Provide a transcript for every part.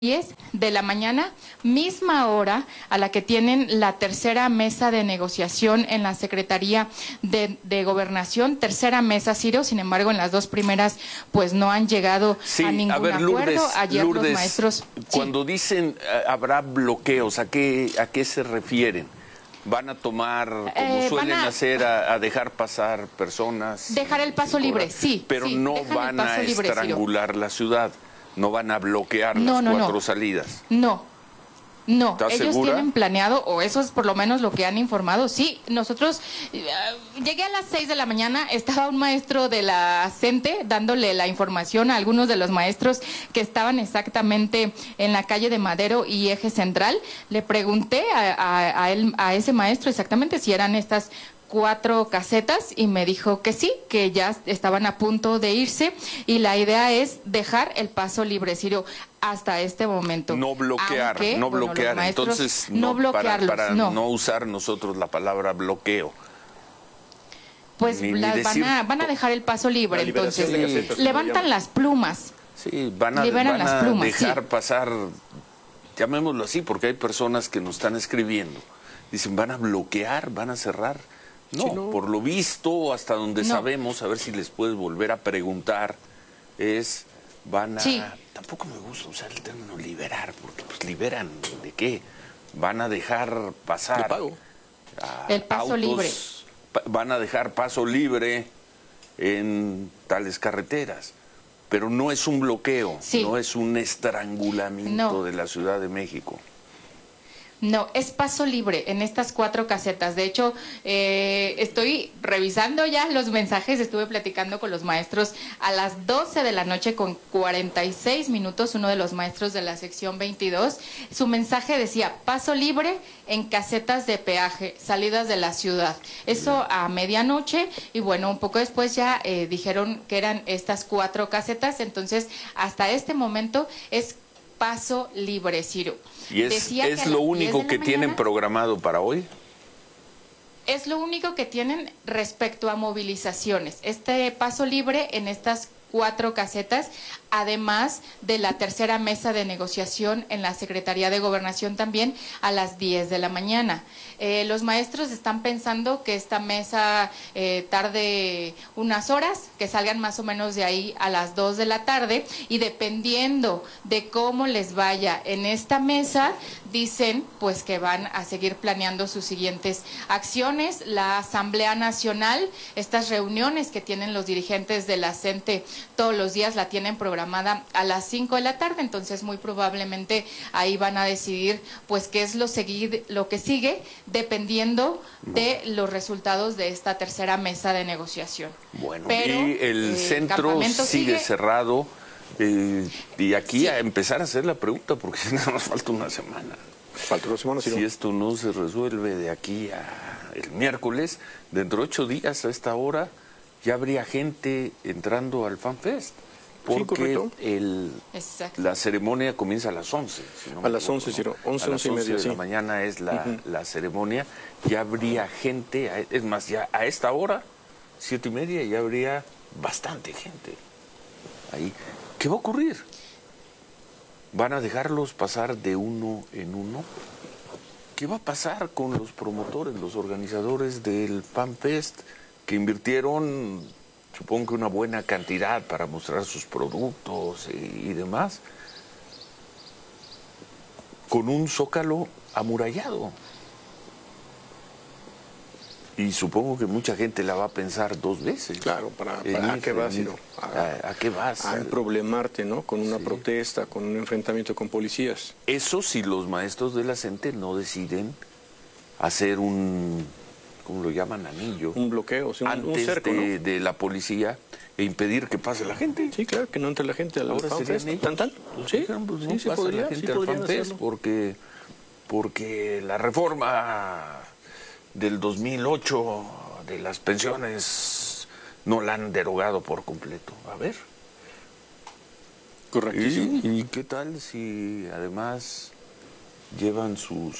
10 de la mañana, misma hora a la que tienen la tercera mesa de negociación en la Secretaría de Gobernación, tercera mesa, Ciro. Sin embargo, en las dos primeras pues no han llegado a ningún acuerdo. Ayer Lourdes, los maestros... Cuando dicen habrá bloqueos, ¿a qué se refieren? ¿Van a tomar, como suelen hacer, a dejar pasar personas? Dejar el paso libre, sí. Pero sí, no van a estrangular la ciudad, no van a bloquear las cuatro salidas. No, ellos segura? tienen planeado, o eso es por lo menos lo que han informado. Sí, nosotros, llegué a las 6 de la mañana, estaba un maestro de la CENTE dándole la información a algunos de los maestros que estaban exactamente en la calle de Madero y Eje Central. Le pregunté a ese maestro exactamente si eran estas 4 casetas y me dijo que sí, que ya estaban a punto de irse y la idea es dejar el paso libre, Ciro, hasta este momento. No bloquear, aunque, no bloquear. Entonces, no bloquearlos, para no usar nosotros la palabra bloqueo. Pues van a dejar el paso libre, entonces casetas, levantan las plumas. Sí, van a dejar pasar, llamémoslo así, porque hay personas que nos están escribiendo. Dicen, van a bloquear, van a cerrar. No, por lo visto, hasta donde sabemos, a ver si les puedes volver a preguntar, van a... Tampoco me gusta usar el término liberar, porque pues liberan, ¿de qué? Van a dejar pasar... El paso libre. Van a dejar paso libre en tales carreteras, pero no es un bloqueo, no es un estrangulamiento de la Ciudad de México. No, es paso libre en estas 4 casetas. De hecho, estoy revisando ya los mensajes, estuve platicando con los maestros a las 12 de la noche con 46 minutos, uno de los maestros de la sección 22. Su mensaje decía, paso libre en casetas de peaje, salidas de la ciudad. Eso a medianoche y bueno, un poco después ya dijeron que eran estas 4 casetas, entonces hasta este momento es paso libre, Ciro. ¿Y es lo único que tienen programado para hoy? Es lo único que tienen respecto a movilizaciones. Este paso libre en estas 4 casetas, además de la tercera mesa de negociación en la Secretaría de Gobernación también a las 10 de la mañana. Los maestros están pensando que esta mesa tarde unas horas, que salgan más o menos de ahí a las 2 de la tarde y dependiendo de cómo les vaya en esta mesa, dicen pues que van a seguir planeando sus siguientes acciones. La Asamblea Nacional, estas reuniones que tienen los dirigentes de la CENTE todos los días la tienen programada a las 5 de la tarde, entonces muy probablemente ahí van a decidir pues qué es lo que sigue dependiendo de los resultados de esta tercera mesa de negociación. Bueno, pero, y el centro sigue cerrado y aquí a empezar a hacer la pregunta porque nada más falta una semana. Si esto no se resuelve de aquí a el miércoles, dentro de 8 días a esta hora ya habría gente entrando al FanFest, porque la ceremonia comienza a las 11. Si no a las 11, Ciro, 11 y media de la mañana es la ceremonia, ya habría gente, es más, ya a esta hora, 7:30, ya habría bastante gente ahí. ¿Qué va a ocurrir? ¿Van a dejarlos pasar de uno en uno? ¿Qué va a pasar con los promotores, los organizadores del FanFest, que invirtieron, supongo que una buena cantidad para mostrar sus productos y demás, con un zócalo amurallado? Y supongo que mucha gente la va a pensar 2 veces. Claro, ¿a qué vas, Ciro? ¿A qué vas? A problemarte, ¿no? Con una protesta, con un enfrentamiento con policías. Eso si los maestros de la CENTE no deciden hacer un, ¿cómo lo llaman? Anillo. Un bloqueo, antes un cerco, de la policía e impedir que pase la gente. Sí, claro, que no entre la gente a la FanFest. ¿Tan? Sí, pues no pasa la gente al FanFest porque la reforma del 2008 de las pensiones no la han derogado por completo. A ver. Correctísimo. ¿Y qué tal si además llevan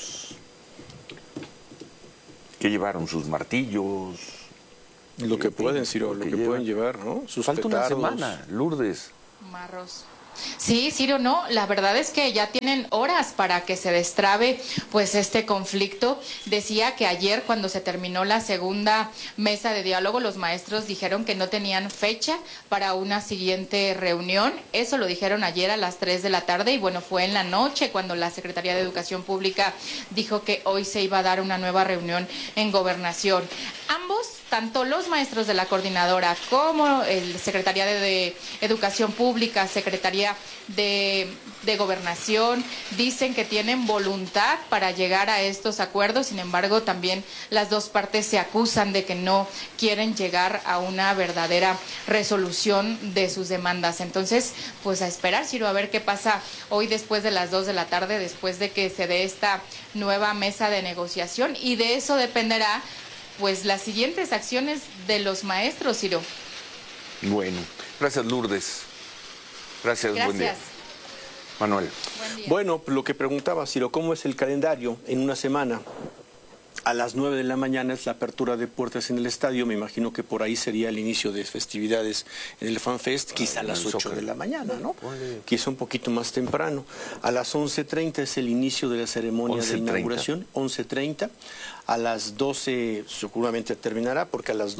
que llevaron sus martillos? Lo que pueden, Ciro, lo que pueden llevar, ¿no? Sus Falta petardos. una semana, Lourdes. Marros. Sí, Ciro, no, la verdad es que ya tienen horas para que se destrabe pues este conflicto. Decía que ayer, cuando se terminó la segunda mesa de diálogo, los maestros dijeron que no tenían fecha para una siguiente reunión. Eso lo dijeron ayer a las 3 de la tarde y bueno, fue en la noche cuando la Secretaría de Educación Pública dijo que hoy se iba a dar una nueva reunión en Gobernación. Ambos, tanto los maestros de la coordinadora como el Secretaría de Educación Pública, Secretaría de Gobernación, dicen que tienen voluntad para llegar a estos acuerdos. Sin embargo, también las dos partes se acusan de que no quieren llegar a una verdadera resolución de sus demandas. Entonces, pues a esperar, Ciro, a ver qué pasa hoy después de las 2 de la tarde, después de que se dé esta nueva mesa de negociación, y de eso dependerá pues las siguientes acciones de los maestros, Ciro. Bueno, gracias, Lourdes. Gracias. Buen día. Manuel. Buen día. Bueno, lo que preguntaba, Ciro, ¿cómo es el calendario en una semana? A las 9 de la mañana es la apertura de puertas en el estadio. Me imagino que por ahí sería el inicio de festividades en el FanFest, quizá a las 8 de la mañana, ¿no? Quizá un poquito más temprano. A las 11:30 es el inicio de la ceremonia de inauguración, 11:30. A las 12 seguramente terminará, porque a las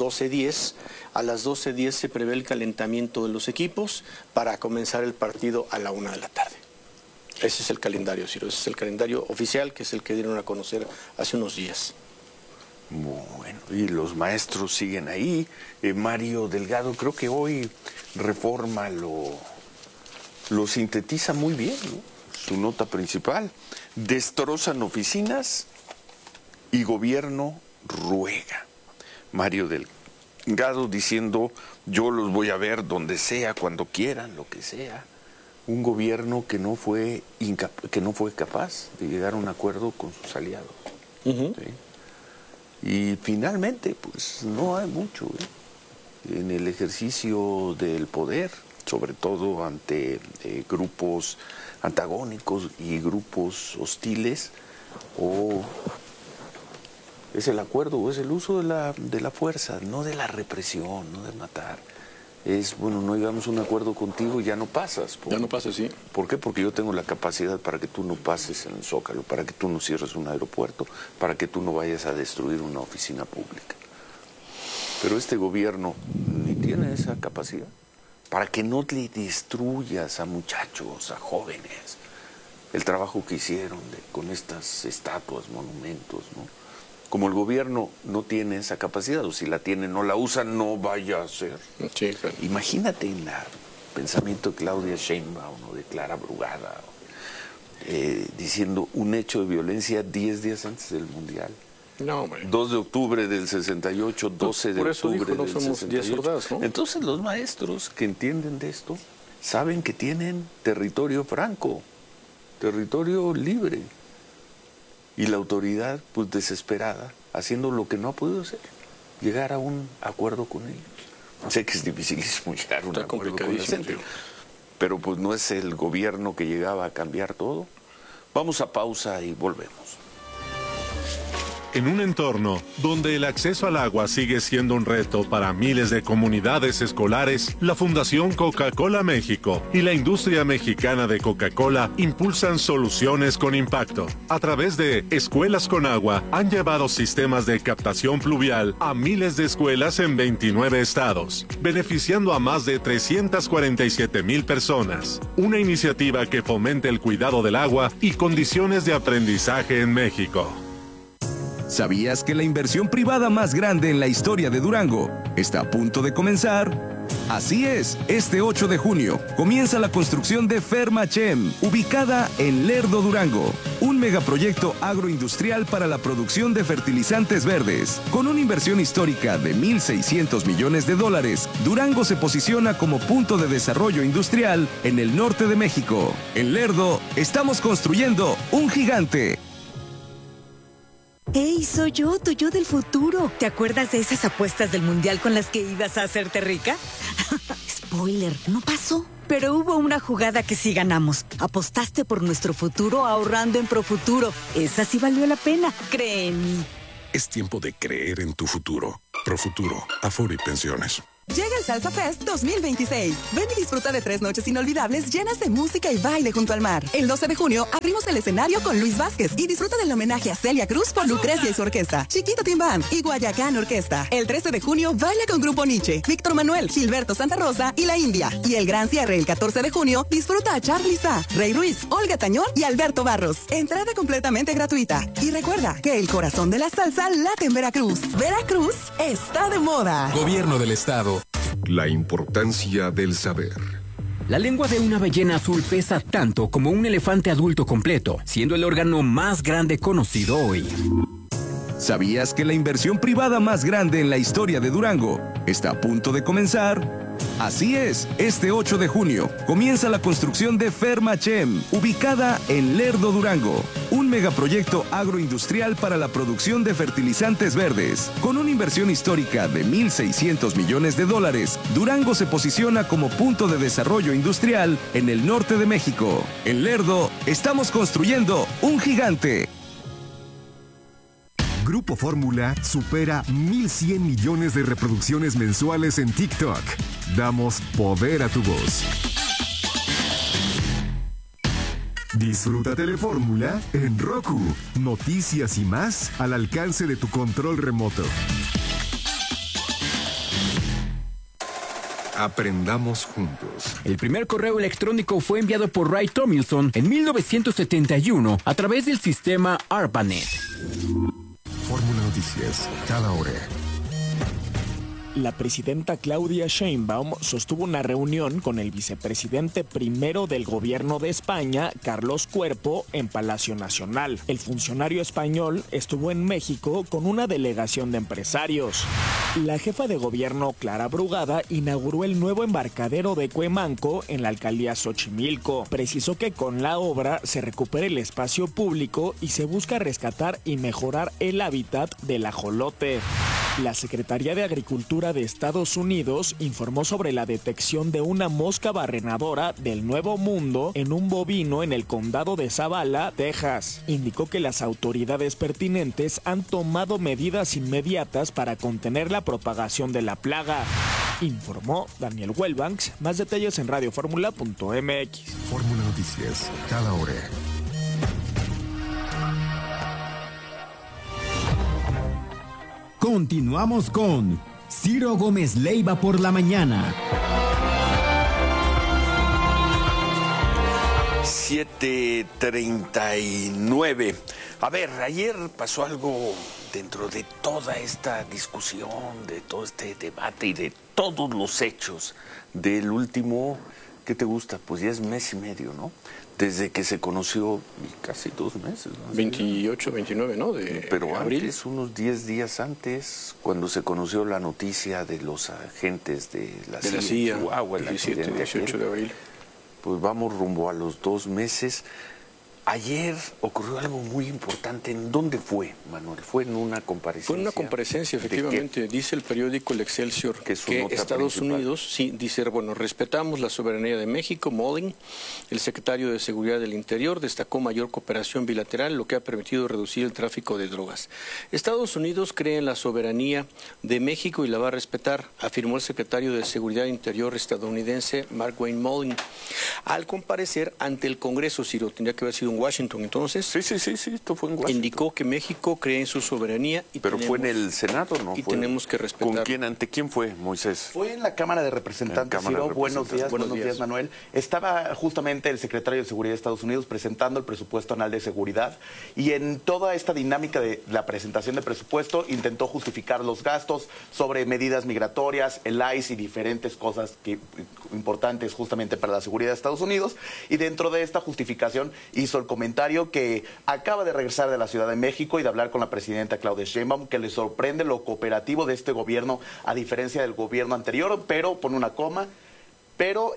12:10 se prevé el calentamiento de los equipos para comenzar el partido a la 1 de la tarde. Ese es el calendario, Ciro. Ese es el calendario oficial, que es el que dieron a conocer hace unos días. Bueno, y los maestros siguen ahí. Mario Delgado, creo que hoy Reforma lo sintetiza muy bien, ¿no? Su nota principal: destrozan oficinas y gobierno ruega. Mario Delgado diciendo: yo los voy a ver donde sea, cuando quieran, lo que sea. Un gobierno que no fue capaz de llegar a un acuerdo con sus aliados. ¿Sí? Y finalmente, pues no hay mucho en el ejercicio del poder, sobre todo ante grupos antagónicos y grupos hostiles. O es el acuerdo o es el uso de la fuerza, no de la represión, no de matar. Es, bueno, no llegamos a un acuerdo contigo y ya no pasas. Ya no pasas, sí. ¿Por qué? Porque yo tengo la capacidad para que tú no pases en el Zócalo, para que tú no cierres un aeropuerto, para que tú no vayas a destruir una oficina pública. Pero este gobierno ni tiene esa capacidad para que no le destruyas a muchachos, a jóvenes, el trabajo que hicieron con estas estatuas, monumentos, ¿no? Como el gobierno no tiene esa capacidad, o si la tiene, no la usa, no vaya a ser. Sí, claro. Imagínate el pensamiento de Claudia Sheinbaum o de Clara Brugada, diciendo un hecho de violencia 10 días antes del Mundial. No, hombre. 2 de octubre del 68, 12 de octubre dijo, no del somos 10 68. soldados, ¿no? Entonces los maestros que entienden de esto saben que tienen territorio franco, territorio libre. Y la autoridad, pues desesperada, haciendo lo que no ha podido hacer, llegar a un acuerdo con ellos. Sé que es dificilísimo llegar a un acuerdo con la gente, pero pues no es el gobierno que llegaba a cambiar todo. Vamos a pausa y volvemos. En un entorno donde el acceso al agua sigue siendo un reto para miles de comunidades escolares, la Fundación Coca-Cola México y la industria mexicana de Coca-Cola impulsan soluciones con impacto. A través de Escuelas con Agua, han llevado sistemas de captación pluvial a miles de escuelas en 29 estados, beneficiando a más de 347,000 personas. Una iniciativa que fomenta el cuidado del agua y condiciones de aprendizaje en México. ¿Sabías que la inversión privada más grande en la historia de Durango está a punto de comenzar? Así es, este 8 de junio comienza la construcción de Fermachem, ubicada en Lerdo, Durango, un megaproyecto agroindustrial para la producción de fertilizantes verdes. Con una inversión histórica de $1,600 millones, Durango se posiciona como punto de desarrollo industrial en el norte de México. En Lerdo, estamos construyendo un gigante. ¡Hey, soy yo, tu yo del futuro! ¿Te acuerdas de esas apuestas del Mundial con las que ibas a hacerte rica? Spoiler, no pasó. Pero hubo una jugada que sí ganamos. Apostaste por nuestro futuro ahorrando en Profuturo. Esa sí valió la pena, cree en mí. Es tiempo de creer en tu futuro. Profuturo, Afore y Pensiones. Llega el Salsa Fest 2026. Ven y disfruta de 3 noches inolvidables llenas de música y baile junto al mar. El 12 de junio abrimos el escenario con Luis Vázquez y disfruta del homenaje a Celia Cruz por Lucrecia y su orquesta, Chiquito Timbán y Guayacán Orquesta. El 13 de junio baila con Grupo Nietzsche, Víctor Manuel, Gilberto Santa Rosa y La India. Y el gran cierre el 14 de junio disfruta a Charly Sa, Rey Ruiz, Olga Tañón y Alberto Barros. Entrada completamente gratuita. Y recuerda que el corazón de la salsa late en Veracruz. Veracruz está de moda. Gobierno del Estado. La importancia del saber. La lengua de una ballena azul pesa tanto como un elefante adulto completo, siendo el órgano más grande conocido hoy. ¿Sabías que la inversión privada más grande en la historia de Durango está a punto de comenzar? Así es, este 8 de junio comienza la construcción de Fermachem, ubicada en Lerdo, Durango, un megaproyecto agroindustrial para la producción de fertilizantes verdes. Con una inversión histórica de $1,600 millones, Durango se posiciona como punto de desarrollo industrial en el norte de México. En Lerdo, estamos construyendo un gigante. Grupo Fórmula supera 1,100 millones de reproducciones mensuales en TikTok. Damos poder a tu voz. Disfruta Telefórmula en Roku. Noticias y más al alcance de tu control remoto. Aprendamos juntos. El primer correo electrónico fue enviado por Ray Tomlinson en 1971 a través del sistema ARPANET. Fórmula Noticias, cada hora. La presidenta Claudia Sheinbaum sostuvo una reunión con el vicepresidente primero del gobierno de España, Carlos Cuerpo, en Palacio Nacional. El funcionario español estuvo en México con una delegación de empresarios. La jefa de gobierno, Clara Brugada, inauguró el nuevo embarcadero de Cuemanco en la alcaldía Xochimilco. Precisó que con la obra se recupera el espacio público y se busca rescatar y mejorar el hábitat del ajolote. La Secretaría de Agricultura de Estados Unidos informó sobre la detección de una mosca barrenadora del Nuevo Mundo en un bovino en el condado de Zavala, Texas. Indicó que las autoridades pertinentes han tomado medidas inmediatas para contener la propagación de la plaga. Informó Daniel Wellbanks. Más detalles en radioformula.mx. Fórmula Noticias, cada hora. Continuamos con Ciro Gómez Leiva por la mañana. 7:39. A ver, ayer pasó algo dentro de toda esta discusión, de todo este debate y de todos los hechos del último, ¿qué te gusta? Pues ya es mes y medio, ¿no? Desde que se conoció, casi 2 meses, ¿no? 28, 29, ¿no? Pero abril. Antes, unos 10 días antes, cuando se conoció la noticia de los agentes de la CIA, Chihuahua, 17, 18 de abril. Pues vamos rumbo a los 2 meses. Ayer ocurrió algo muy importante. ¿En dónde fue, Manuel? ¿Fue en una comparecencia? Fue en una comparecencia, efectivamente. Dice el periódico El Excelsior que Estados Unidos, sí, dice, bueno, respetamos la soberanía de México. Mullin, el secretario de Seguridad del Interior, destacó mayor cooperación bilateral, lo que ha permitido reducir el tráfico de drogas. Estados Unidos cree en la soberanía de México y la va a respetar, afirmó el secretario de Seguridad Interior estadounidense, Mark Wayne Mullin, al comparecer ante el Congreso. Ciro, tendría que haber sido en Washington, entonces. Sí, esto fue en Washington. Indicó que México cree en su soberanía. Pero fue en el Senado, ¿no? Y tenemos que respetar. ¿Con quién, ante quién fue, Moisés? Fue en la Cámara de Representantes, Ciro. Buenos días, Manuel. Estaba justamente el secretario de Seguridad de Estados Unidos presentando el presupuesto anual de seguridad y en toda esta dinámica de la presentación de presupuesto intentó justificar los gastos sobre medidas migratorias, el ICE y diferentes cosas importantes justamente para la seguridad de Estados Unidos. Y dentro de esta justificación hizo el comentario que acaba de regresar de la Ciudad de México y de hablar con la presidenta Claudia Sheinbaum, que le sorprende lo cooperativo de este gobierno a diferencia del gobierno anterior, pero pone una coma, pero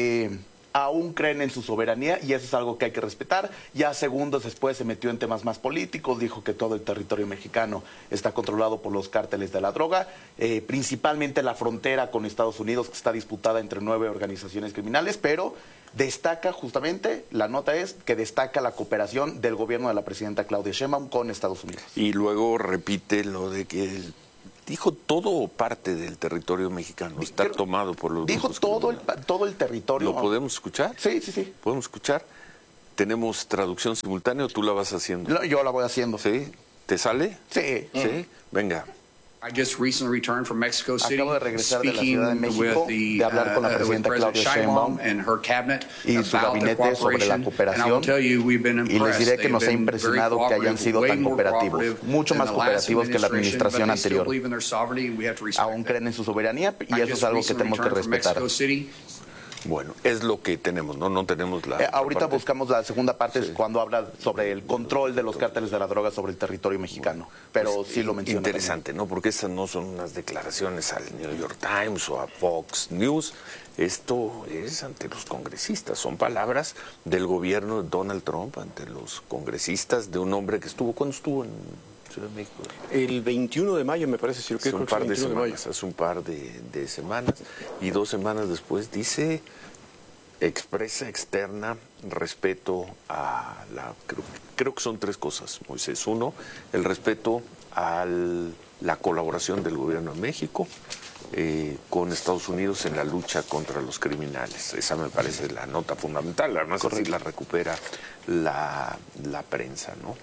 aún creen en su soberanía y eso es algo que hay que respetar. Ya segundos después se metió en temas más políticos, dijo que todo el territorio mexicano está controlado por los cárteles de la droga, principalmente la frontera con Estados Unidos, que está disputada entre 9 organizaciones criminales, pero destaca justamente, la nota es que destaca la cooperación del gobierno de la presidenta Claudia Sheinbaum con Estados Unidos. Y luego repite lo de que ¿Dijo todo o parte del territorio mexicano? Está tomado por los Dijo todo el territorio. ¿Lo podemos escuchar? Sí, sí, sí. ¿Podemos escuchar? ¿Tenemos traducción simultánea o tú la vas haciendo? Yo la voy haciendo. ¿Sí? ¿Te sale? Sí. ¿Sí? Venga. I just recently returned from Mexico City. Acabo de regresar de la Ciudad de México de hablar con la presidenta Claudia Sheinbaum y su gabinete sobre la cooperación, y les diré que nos ha impresionado que hayan sido tan cooperativos, mucho más cooperativos que la administración anterior. Aún creen en su soberanía y eso es algo que tenemos que respetar. Bueno, es lo que tenemos, ¿no? No tenemos la... ahorita buscamos la segunda parte, sí, cuando habla sobre el control de los cárteles de la droga sobre el territorio mexicano. Pero pues, sí lo menciona. Interesante, también, ¿no? Porque esas no son unas declaraciones al New York Times o a Fox News. Esto es ante los congresistas. Son palabras del gobierno de Donald Trump ante los congresistas de un hombre que estuvo... ¿Cuándo estuvo en Ciudad de México? El 21 de mayo, me parece. Hace un par de semanas. Hace un par de semanas. Y 2 semanas después dice... expresa externa respeto a la... Creo que son 3 cosas, Moisés. 1, el respeto a la colaboración del gobierno de México con Estados Unidos en la lucha contra los criminales. Esa me parece la nota fundamental. Además, así la recupera la prensa, ¿no?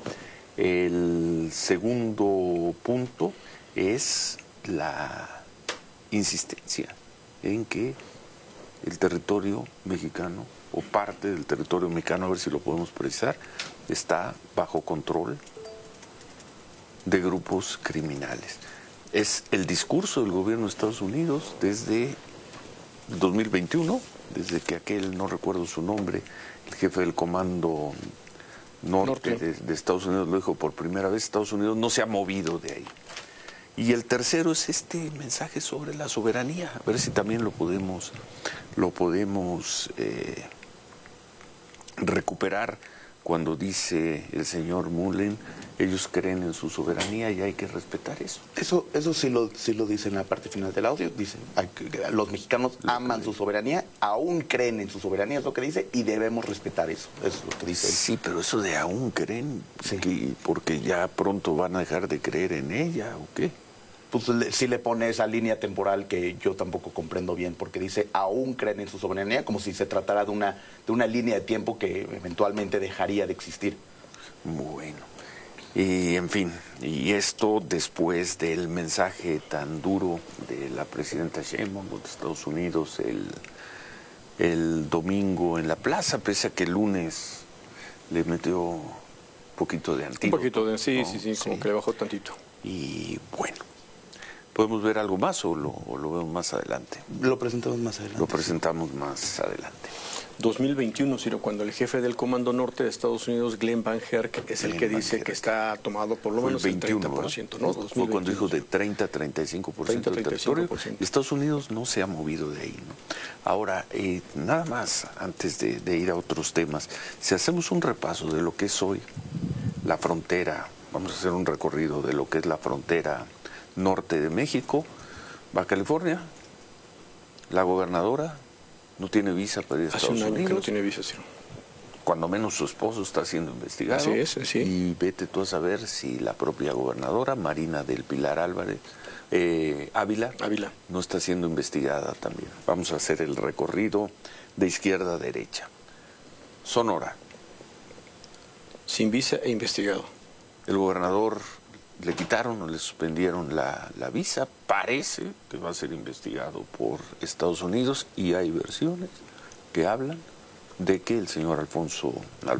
El segundo punto es la insistencia en que el territorio mexicano, o parte del territorio mexicano, a ver si lo podemos precisar, está bajo control de grupos criminales. Es el discurso del gobierno de Estados Unidos desde 2021, desde que aquel, no recuerdo su nombre, el jefe del Comando Norte de Estados Unidos lo dijo por primera vez. Estados Unidos no se ha movido de ahí. Y el tercero es este mensaje sobre la soberanía, a ver si también lo podemos recuperar cuando dice el señor Mullen, ellos creen en su soberanía y hay que respetar eso. Eso sí lo dice en la parte final del audio, dice, los mexicanos aman su soberanía, aún creen en su soberanía, es lo que dice, y debemos respetar eso, es lo que dice. Sí, pero eso de aún creen, sí, porque ya pronto van a dejar de creer en ella, ¿o qué? Pues sí le pone esa línea temporal que yo tampoco comprendo bien, porque dice aún creen en su soberanía, como si se tratara de una línea de tiempo que eventualmente dejaría de existir. Bueno, y en fin, y esto después del mensaje tan duro de la presidenta Sheinbaum de Estados Unidos el domingo en la plaza, pese a que el lunes le metió un poquito de antídoto. Un poquito de, sí, ¿no? sí, como que le bajó tantito. Y bueno, ¿podemos ver algo más o lo vemos más adelante? Lo presentamos más adelante. Lo presentamos más adelante. 2021, Ciro, cuando el jefe del Comando Norte de Estados Unidos, Glenn Van Herk, es el que dice que está tomado por lo menos el 30%, ¿no? Fue cuando dijo de 30-35% del territorio. Y Estados Unidos no se ha movido de ahí, ¿no? Ahora, nada más, antes de ir a otros temas, si hacemos un repaso de lo que es hoy la frontera, vamos a hacer un recorrido de lo que es la frontera norte de México, Baja California, la gobernadora no tiene visa para ir a Estados Unidos. Hace un año que no tiene visa, sí. Cuando menos su esposo está siendo investigado. Así es, sí. Y vete tú a saber si la propia gobernadora, Marina del Pilar Álvarez, Ávila, no está siendo investigada también. Vamos a hacer el recorrido de izquierda a derecha. Sonora. Sin visa e investigado. El gobernador le quitaron o le suspendieron la visa, parece que va a ser investigado por Estados Unidos y hay versiones que hablan de que el señor Alfonso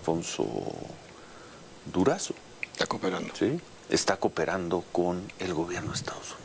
Durazo está cooperando. ¿Sí? Está cooperando con el gobierno de Estados Unidos.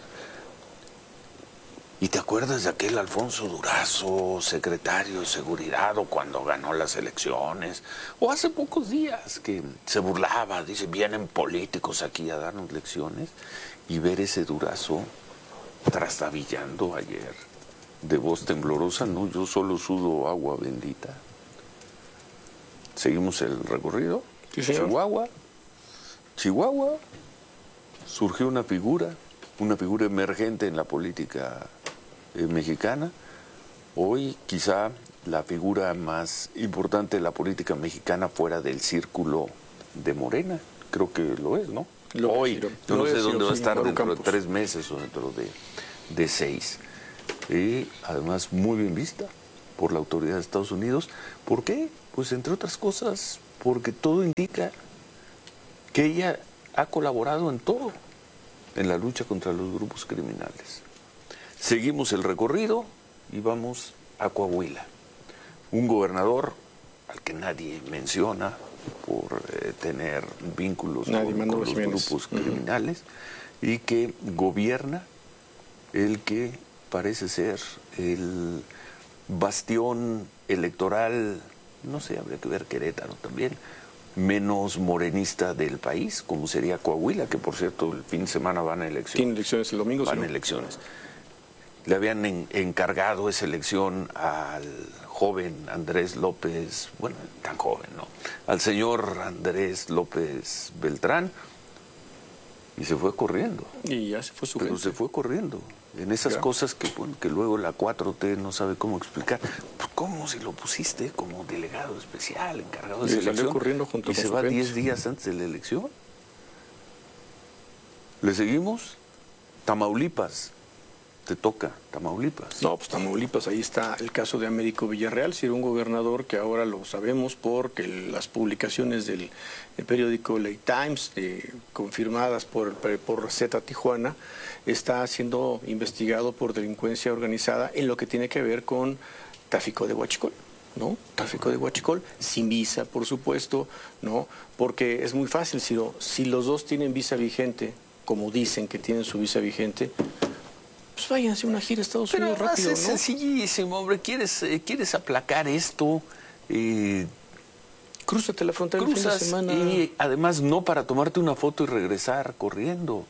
¿Y te acuerdas de aquel Alfonso Durazo, secretario de Seguridad, o cuando ganó las elecciones? O hace pocos días que se burlaba, dice, vienen políticos aquí a darnos lecciones, y ver ese Durazo trastabillando ayer, de voz temblorosa, no, yo solo sudo agua bendita. Seguimos el recorrido. Sí, señor. Chihuahua, surgió una figura emergente en la política mexicana, hoy quizá la figura más importante de la política mexicana fuera del círculo de Morena, creo que lo es, ¿no? Hoy, yo no sé dónde va a estar dentro de 3 meses o dentro de 6. Y además muy bien vista por la autoridad de Estados Unidos. ¿Por qué? Pues entre otras cosas, porque todo indica que ella ha colaborado en todo, en la lucha contra los grupos criminales. Seguimos el recorrido y vamos a Coahuila. Un gobernador al que nadie menciona por tener vínculos con los grupos criminales y que gobierna el que parece ser el bastión electoral, no sé, habría que ver Querétaro también, menos morenista del país, como sería Coahuila, que por cierto el fin de semana van a elecciones. ¿Tienen elecciones el domingo? Van a elecciones. Le habían encargado esa elección al joven Andrés López, bueno, tan joven, ¿no? Al señor Andrés López Beltrán, y se fue corriendo. Y ya se fue su Pero gente. se fue corriendo. En esas cosas que, bueno, que luego la 4T no sabe cómo explicar. Pues, ¿cómo si lo pusiste como delegado especial, encargado de esa elección? Corriendo junto y con se su va gente. 10 días antes de la elección. ¿Le seguimos? Tamaulipas. Te toca, Tamaulipas. No, pues Tamaulipas, ahí está el caso de Américo Villarreal, si era un gobernador que ahora lo sabemos porque las publicaciones del periódico Late Times, confirmadas por Z Tijuana, está siendo investigado por delincuencia organizada en lo que tiene que ver con tráfico de huachicol, ¿no? Tráfico de huachicol, sin visa, por supuesto, ¿no? Porque es muy fácil, si los dos tienen visa vigente, como dicen que tienen su visa vigente, pues váyanse a una gira a Estados Unidos rápido, ¿no? Es sencillísimo, hombre. ¿Quieres aplacar esto? Crúzate la frontera el fin de semana. Y además no para tomarte una foto y regresar corriendo.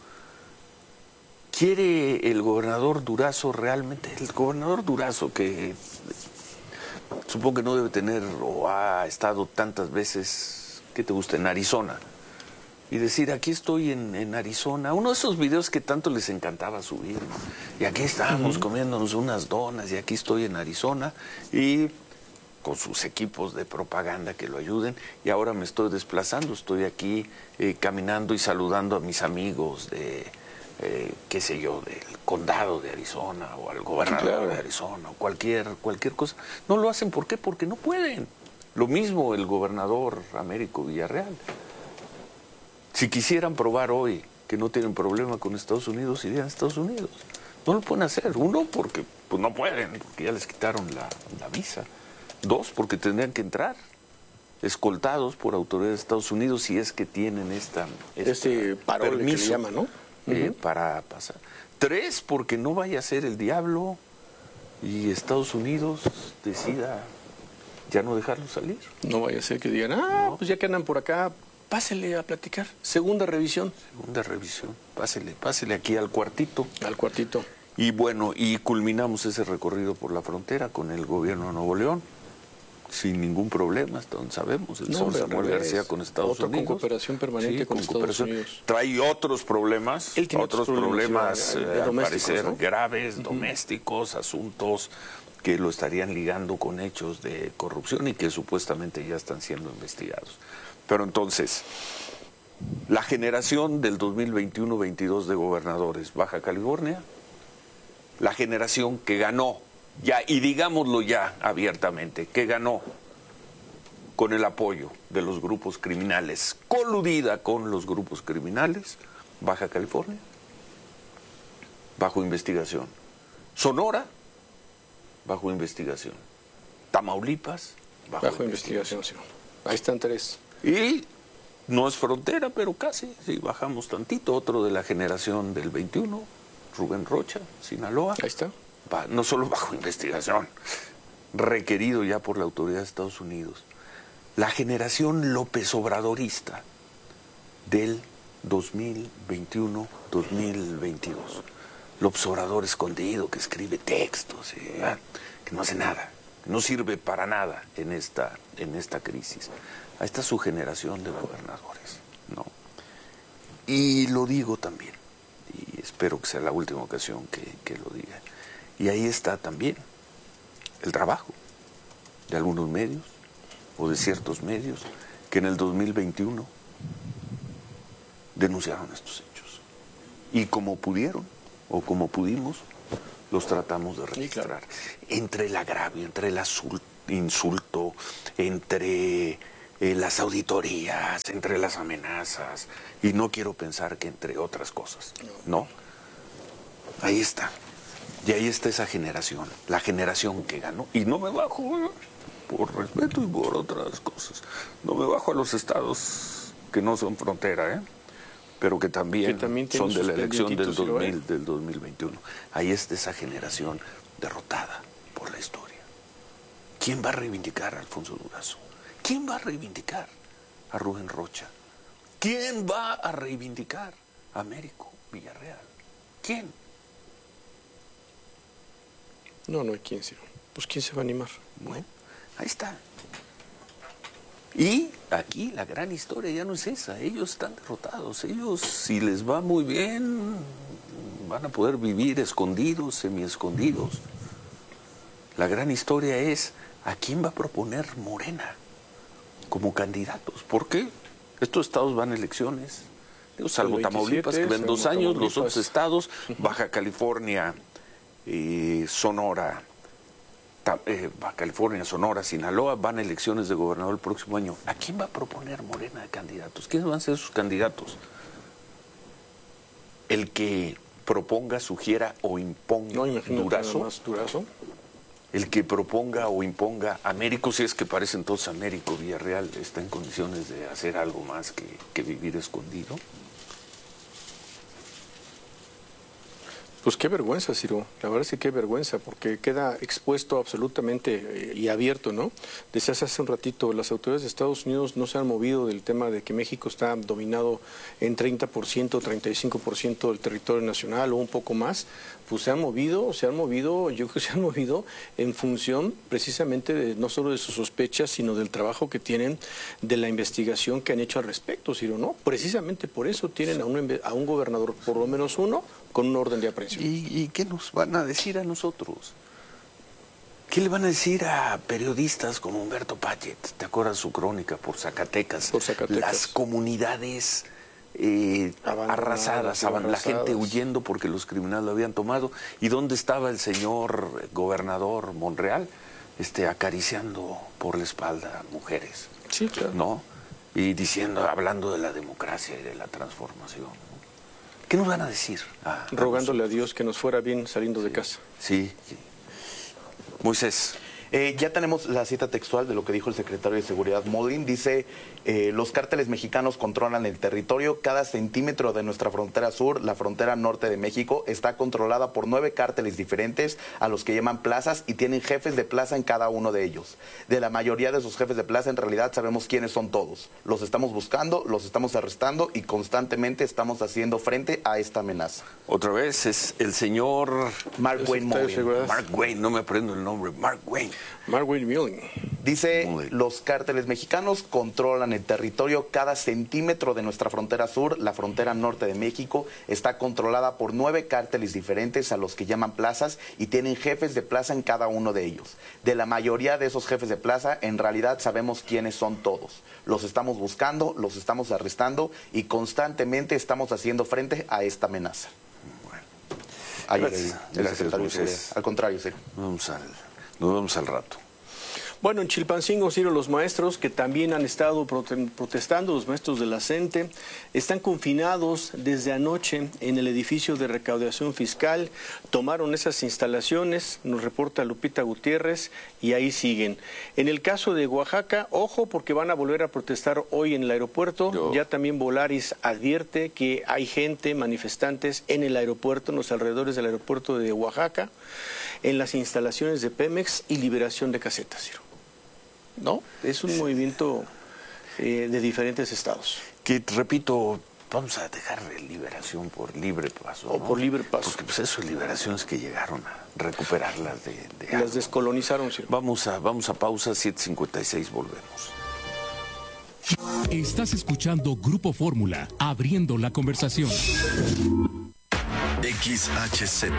¿Quiere el gobernador Durazo realmente? El gobernador Durazo, que supongo que no debe tener o ha estado tantas veces, ¿qué te gusta? En Arizona. Y decir, aquí estoy en Arizona. Uno de esos videos que tanto les encantaba subir, ¿no? Y aquí estamos comiéndonos unas donas y aquí estoy en Arizona. Y con sus equipos de propaganda que lo ayuden. Y ahora me estoy desplazando, estoy aquí caminando y saludando a mis amigos de, qué sé yo, del condado de Arizona o al gobernador de Arizona o cualquier cosa. No lo hacen, ¿por qué? Porque no pueden. Lo mismo el gobernador Américo Villarreal. Si quisieran probar hoy que no tienen problema con Estados Unidos, irían a Estados Unidos. No lo pueden hacer. 1, porque pues no pueden, porque ya les quitaron la visa. 2, porque tendrían que entrar escoltados por autoridades de Estados Unidos si es que tienen este parole permiso, que le llaman, ¿no? Para pasar. 3, porque no vaya a ser el diablo y Estados Unidos decida ya no dejarlos salir. No vaya a ser que digan, pues ya que andan por acá, pásele a platicar. Segunda revisión. Pásele aquí al cuartito. Al cuartito. Y bueno, y culminamos ese recorrido por la frontera con el gobierno de Nuevo León, sin ningún problema, hasta donde sabemos. El señor Samuel García con Estados Unidos. Con cooperación permanente con Estados Unidos. Trae otros problemas. Él tiene otros problemas al parecer, ¿no? graves, domésticos, asuntos que lo estarían ligando con hechos de corrupción y que supuestamente ya están siendo investigados. Pero entonces, la generación del 2021-22 de gobernadores Baja California, la generación que ganó, ya, y digámoslo ya abiertamente, que ganó con el apoyo de los grupos criminales, coludida con los grupos criminales, Baja California, bajo investigación. Sonora, bajo investigación. Tamaulipas, bajo investigación. Ahí están 3. Y no es frontera, pero casi, sí, bajamos tantito. Otro de la generación del 21, Rubén Rocha, Sinaloa. Ahí está. No solo bajo investigación, requerido ya por la autoridad de Estados Unidos. La generación López Obradorista del 2021-2022. López Obrador escondido, que escribe textos, que no hace nada, que no sirve para nada en esta crisis. Ahí está su generación de gobernadores, ¿no? Y lo digo también, y espero que sea la última ocasión que lo diga. Y ahí está también el trabajo de algunos medios, o de ciertos medios, que en el 2021 denunciaron estos hechos. Y como pudieron, o como pudimos, los tratamos de registrar. Entre el agravio, entre el insulto, entre las auditorías, entre las amenazas, y no quiero pensar que entre otras cosas, ¿no? Ahí está. Y ahí está esa generación, la generación que ganó. Y no me bajo, por respeto y por otras cosas, no me bajo a los estados que no son frontera, pero que también son de la elección del 2021. Ahí está esa generación derrotada por la historia. ¿Quién va a reivindicar a Alfonso Durazo? ¿Quién va a reivindicar a Rubén Rocha? ¿Quién va a reivindicar a Américo Villarreal? ¿Quién? No hay quién, Ciro. Pues ¿quién se va a animar? Bueno, ahí está. Y aquí la gran historia ya no es esa. Ellos están derrotados. Ellos, si les va muy bien, van a poder vivir escondidos, semiescondidos. La gran historia es ¿a quién va a proponer Morena como candidatos? ¿Por qué? Estos estados van a elecciones. Salvo Tamaulipas, que ven 2 años, los otros estados, Baja California, Sonora, Baja California, Sonora, Sinaloa, van a elecciones de gobernador el próximo año. ¿A quién va a proponer Morena de candidatos? ¿Quiénes van a ser sus candidatos? El que proponga, sugiera o imponga Durazo. El que proponga o imponga Américo, si es que parece entonces Américo Villarreal está en condiciones de hacer algo más que vivir escondido. Pues qué vergüenza, Ciro. La verdad es que qué vergüenza, porque queda expuesto absolutamente y abierto, ¿no? Decías hace un ratito, las autoridades de Estados Unidos no se han movido del tema de que México está dominado en 30%, 35% del territorio nacional o un poco más. Pues se han movido, yo creo que se han movido en función precisamente no solo de sus sospechas, sino del trabajo que tienen, de la investigación que han hecho al respecto, Ciro, ¿no? Precisamente por eso tienen a un gobernador, por lo menos uno, con un orden de aprehensión. ¿Y qué nos van a decir a nosotros? ¿Qué le van a decir a periodistas como Humberto Payet? ¿Te acuerdas su crónica por Zacatecas? Las comunidades arrasadas, la gente huyendo porque los criminales lo habían tomado. ¿Y dónde estaba el señor gobernador Monreal? Acariciando por la espalda a mujeres. Sí, claro. ¿No? Y hablando de la democracia y de la transformación. ¿Qué nos van a decir? Rogándole a Dios que nos fuera bien saliendo de casa. Sí. Moisés. Ya tenemos la cita textual de lo que dijo el secretario de Seguridad Moldin. Dice, los cárteles mexicanos controlan el territorio. Cada centímetro de nuestra frontera sur, la frontera norte de México, está controlada por 9 cárteles diferentes a los que llaman plazas y tienen jefes de plaza en cada uno de ellos. De la mayoría de esos jefes de plaza, en realidad sabemos quiénes son todos. Los estamos buscando, los estamos arrestando y constantemente estamos haciendo frente a esta amenaza. Otra vez es el señor Mark Wayne Mullin. Mark Wayne, no me aprendo el nombre. Mark Wayne Mullin. Dice, los cárteles mexicanos controlan el territorio. Cada centímetro de nuestra frontera sur, la frontera norte de México, está controlada por 9 cárteles diferentes a los que llaman plazas y tienen jefes de plaza en cada uno de ellos. De la mayoría de esos jefes de plaza, en realidad sabemos quiénes son todos. Los estamos buscando, los estamos arrestando y constantemente estamos haciendo frente a esta amenaza. Gracias, al contrario, sí. Nos vemos al rato. Bueno, en Chilpancingo, Ciro, los maestros que también han estado protestando, los maestros de la CENTE, están confinados desde anoche en el edificio de recaudación fiscal. Tomaron esas instalaciones, nos reporta Lupita Gutiérrez, y ahí siguen. En el caso de Oaxaca, ojo, porque van a volver a protestar hoy en el aeropuerto. Ya también Volaris advierte que hay gente, manifestantes en el aeropuerto, en los alrededores del aeropuerto de Oaxaca, en las instalaciones de Pemex y liberación de casetas, Ciro. ¿No? Es un movimiento de diferentes estados. Que, repito, vamos a dejar liberación por libre paso. O por libre paso. Porque pues eso, liberaciones que llegaron a recuperarlas de las descolonizaron, Ciro. Vamos a pausa, 7:56, volvemos. Estás escuchando Grupo Fórmula, abriendo la conversación. XHZ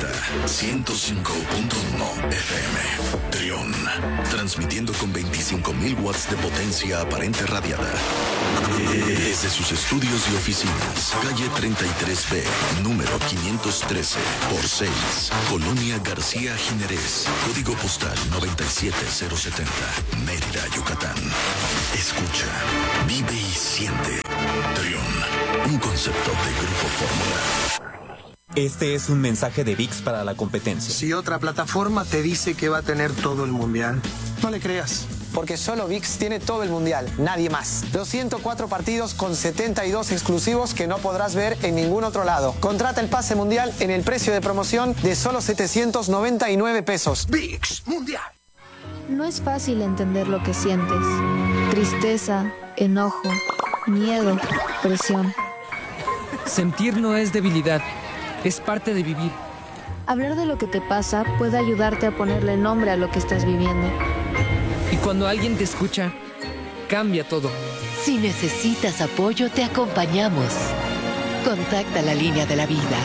105.1 FM. Trión. Transmitiendo con 25.000 watts de potencia aparente radiada. Desde sus estudios y oficinas. Calle 33B, número 513 por 6. Colonia García Jiménez. Código postal 97070. Mérida, Yucatán. Escucha, vive y siente. Trión. Un concepto de Grupo Fórmula. Este es un mensaje de ViX para la competencia. Si otra plataforma te dice que va a tener todo el mundial, no le creas. Porque solo ViX tiene todo el mundial, nadie más. Los 104 partidos con 72 exclusivos que no podrás ver en ningún otro lado. Contrata el pase mundial en el precio de promoción de solo 799 pesos. ViX Mundial. No es fácil entender lo que sientes. Tristeza, enojo, miedo, presión. Sentir no es debilidad, es parte de vivir. Hablar de lo que te pasa puede ayudarte a ponerle nombre a lo que estás viviendo. Y cuando alguien te escucha, cambia todo. Si necesitas apoyo, te acompañamos. Contacta la línea de la vida.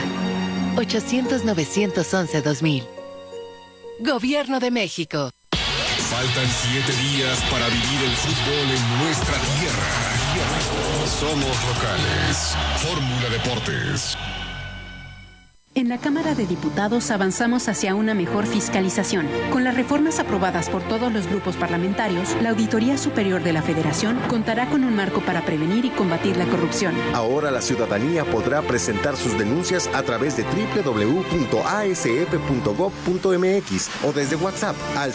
800-911-2000. Gobierno de México. Faltan 7 días para vivir el fútbol en nuestra tierra. Somos locales. Fórmula Deportes. En la Cámara de Diputados avanzamos hacia una mejor fiscalización. Con las reformas aprobadas por todos los grupos parlamentarios, la Auditoría Superior de la Federación contará con un marco para prevenir y combatir la corrupción. Ahora la ciudadanía podrá presentar sus denuncias a través de www.asep.gov.mx o desde WhatsApp al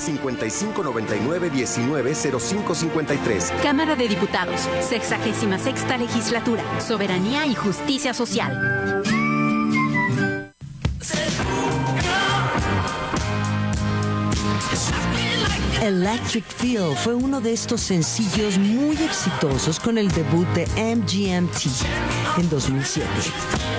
5599-190553. Cámara de Diputados, 66ª Legislatura, Soberanía y Justicia Social. Electric Feel fue uno de estos sencillos muy exitosos con el debut de MGMT en 2007.